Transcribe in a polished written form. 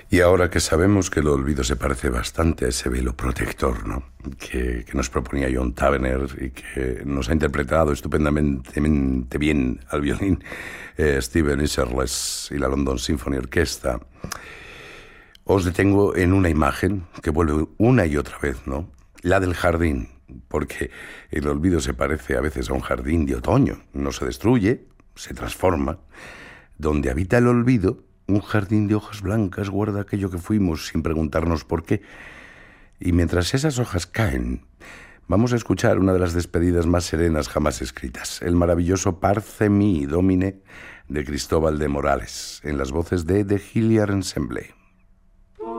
Y ahora que sabemos que el olvido se parece bastante a ese velo protector, ¿no? Que nos proponía John Tavener y que nos ha interpretado estupendamente bien al violín Stephen Isherles y la London Symphony Orchestra, os detengo en una imagen que vuelve una y otra vez, ¿no? La del jardín, porque el olvido se parece a veces a un jardín de otoño. No se destruye, se transforma. Donde habita el olvido, un jardín de hojas blancas guarda aquello que fuimos sin preguntarnos por qué. Y mientras esas hojas caen, vamos a escuchar una de las despedidas más serenas jamás escritas, el maravilloso Parce mi Domine de Cristóbal de Morales, en las voces de The Hilliard Ensemble.